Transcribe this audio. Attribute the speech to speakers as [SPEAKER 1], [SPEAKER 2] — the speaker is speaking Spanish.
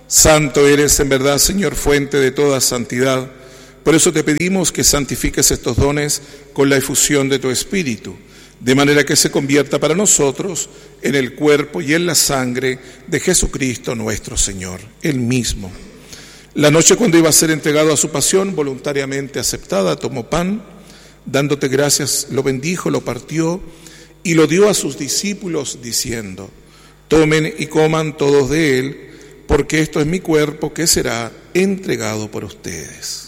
[SPEAKER 1] Santo eres en verdad, Señor, fuente de toda santidad. Por eso te pedimos que santifiques estos dones con la efusión de tu Espíritu, de manera que se convierta para nosotros en el cuerpo y en la sangre de Jesucristo nuestro Señor, Él mismo. La noche cuando iba a ser entregado a su pasión, voluntariamente aceptada, tomó pan, dándote gracias, lo bendijo, lo partió y lo dio a sus discípulos diciendo: tomen y coman todos de él, porque esto es mi cuerpo que será entregado por ustedes.